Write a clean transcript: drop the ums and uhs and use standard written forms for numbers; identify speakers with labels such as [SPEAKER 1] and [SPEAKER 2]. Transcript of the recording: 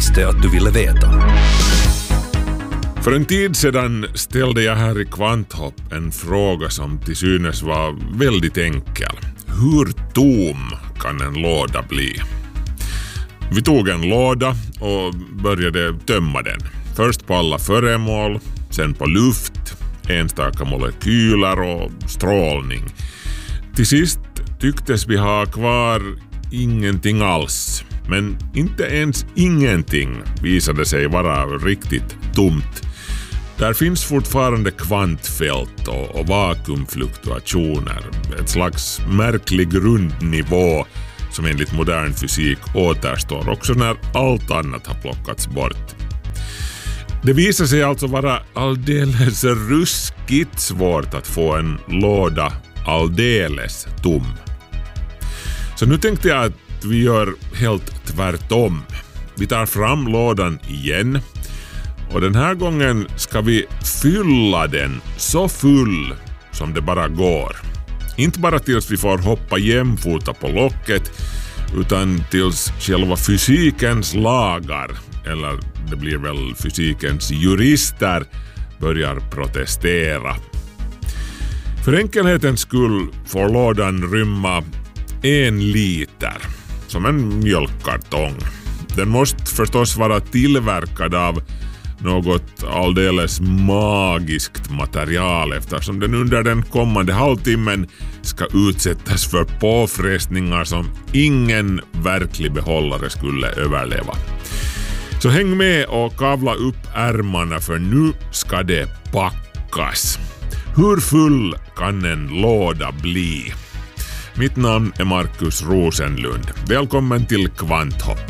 [SPEAKER 1] visste att du ville veta.
[SPEAKER 2] För en tid sedan ställde jag här i Kvanthopp en fråga som till synes var väldigt enkel. Hur tom kan en låda bli? Vi tog en låda och började tömma den. Först på alla föremål, sen på luft, enstaka molekyler och strålning. Till sist tycktes vi ha kvar ingenting alls. Men inte ens ingenting visade sig vara riktigt tomt. Där finns fortfarande kvantfält och vakuumfluktuationer. Ett slags märklig grundnivå som enligt modern fysik återstår också när allt annat har plockats bort. Det visar sig alltså vara alldeles ruskigt svårt att få en låda alldeles tom. Så nu tänkte jag att vi gör helt tvärtom. Vi tar fram lådan igen och den här gången ska vi fylla den så full som det bara går. Inte bara tills vi får hoppa jämfota på locket utan tills själva fysikens lagar, eller det blir väl fysikens jurister, börjar protestera. För enkelhetens skull får lådan rymma 1 liter, som en mjölkkartong. Den måste förstås vara tillverkad av något alldeles magiskt material eftersom den under den kommande halvtimmen ska utsättas för påfrestningar som ingen verklig behållare skulle överleva. Så häng med och kavla upp ärmarna för nu ska det packas. Hur full kan en låda bli? Mitt namn är Markus Rosenlund. Välkommen till Kvanthopp.